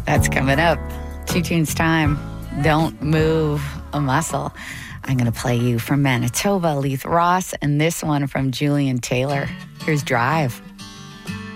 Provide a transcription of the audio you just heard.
That's coming up. 2 tunes time. Don't move a muscle. I'm going to play you from Manitoba, Leith Ross, and this one from Julian Taylor. Here's Drive.